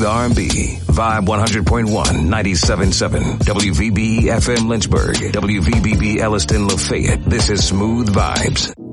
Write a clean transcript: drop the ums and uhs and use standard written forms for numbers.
R&B. Vibe 100.1, 97.7. WVBE FM Lynchburg. WVBB Elliston Lafayette. This is Smooth Vibes.